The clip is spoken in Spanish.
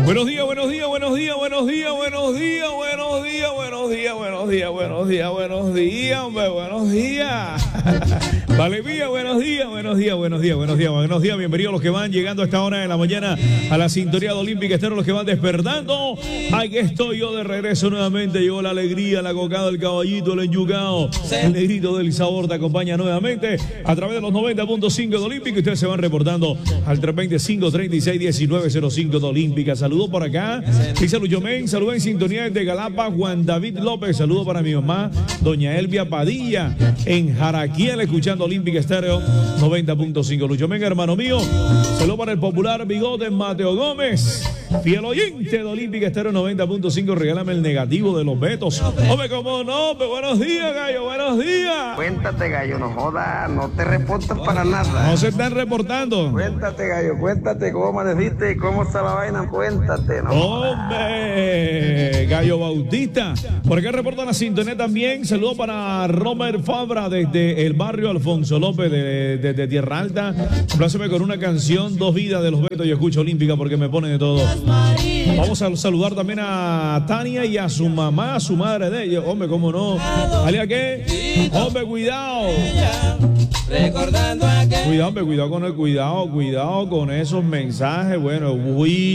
Buenos días, buenos días, buenos días, buenos días, buenos días, buenos días, buenos días, buenos días, buenos días, buenos días, hombre, buenos días. Vale, mía, buenos días, buenos días, buenos días, buenos días, buenos días. Bienvenidos los que van llegando a esta hora de la mañana a la sintonía de Olímpica Estéreo, los que van despertando. Aquí estoy yo de regreso nuevamente. Llegó la alegría, la cocada, el caballito, el enyucao, el negrito del sabor te acompaña nuevamente a través de los 90.5 de Olímpica. Ustedes se van reportando al 325-36-1905 de Olímpica. Saludos por acá. Dice Lucho Men, saludos en sintonía de Galapa, Juan David López. Saludos para mi mamá, doña Elvia Padilla, en Jaraquiel, escuchando Olímpica Estéreo 90.5. Lucho Men, hermano mío. Saludos para el popular bigote Mateo Gómez, fiel oyente de Olímpica Estéreo 90.5. Regálame el negativo de los Betos. Hombre, cómo no, pero buenos días, gallo, buenos días. Cuéntate, gallo, no jodas, no te reportas para nada. No se están reportando. Cuéntate, gallo, cuéntate cómo amaneciste y cómo está la vaina, cuéntate, no. Hombre, Gallo Bautista. Por acá reporta la sintonía también. Saludos para Robert Fabra desde el barrio Alfonso López de Tierra Alta. Compláceme con una canción, Dos Vidas de los Betos, y escucho Olímpica porque me pone de todo. Vamos a saludar también a Tania y a su mamá, a su madre de ella. Hombre, cómo no. ¿Vale a qué? Hombre, cuidado. Recordando aquel. Cuidado, hombre, cuidado con esos mensajes. Bueno, uy.